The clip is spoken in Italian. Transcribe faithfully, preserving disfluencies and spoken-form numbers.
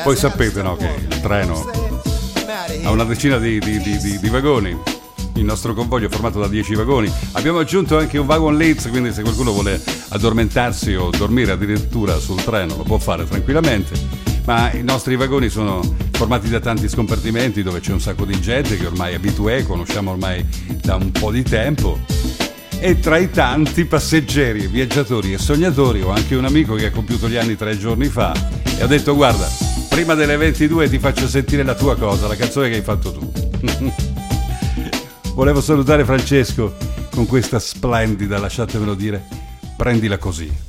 Poi sapete, no, che il treno ha una decina di, di, di, di, di vagoni. Il nostro convoglio è formato da dieci vagoni. Abbiamo aggiunto anche un wagon Leeds, quindi se qualcuno vuole addormentarsi o dormire addirittura sul treno lo può fare tranquillamente. Ma i nostri vagoni sono formati da tanti scompartimenti dove c'è un sacco di gente che ormai è abitué, conosciamo ormai da un po' di tempo. E tra i tanti passeggeri, viaggiatori e sognatori ho anche un amico che ha compiuto gli anni tre giorni fa e ho detto: guarda, prima delle ventidue ti faccio sentire la tua cosa, la canzone che hai fatto tu. Volevo salutare Francesco con questa splendida, lasciatemelo dire, prendila così.